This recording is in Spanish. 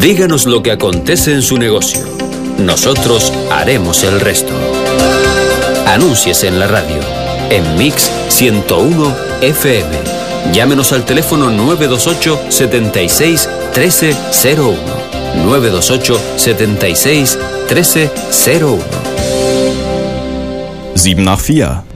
Díganos lo que acontece en su negocio. Nosotros haremos el resto. Anúnciese en la radio, en Mix 101 FM. Llámenos al teléfono 928 76 1301. 928 76 1301. 7 nach 4.